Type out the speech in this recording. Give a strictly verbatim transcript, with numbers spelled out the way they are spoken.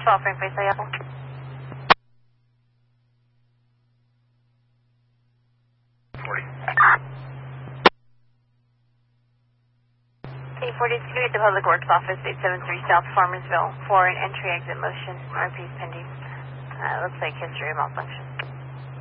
twelve frame face, I apple. forty. K forty-three at the Public Works Office, eight seven three South Farmersville, for an entry exit motion. R P's pending. Uh, looks like history of malfunction.